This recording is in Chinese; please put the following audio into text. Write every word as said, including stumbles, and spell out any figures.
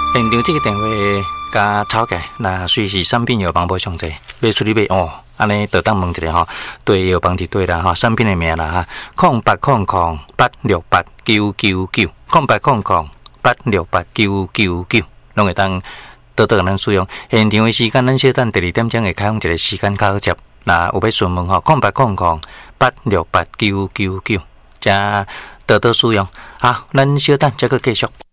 现场这个电话加吵架，那随时产品药房无上济，要出去买哦。安尼就当问一下吼，对药房伫对啦吼，产品的名啦哈，空八空空八六八九九九，空八空空八六八九九九，拢会当得到咱使用。现场的时间，咱小等第二点钟会开放一个时间较好接。那有要询问吼，空八空空八六八九九九，才得到使用。好，咱小等再个继续。